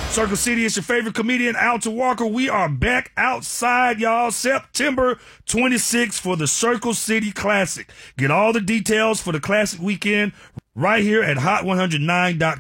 Circle City, it's your favorite comedian, Alton Walker. We are back outside, y'all. September 26th for the Circle City Classic. Get all the details for the Classic weekend right here at hot109.com.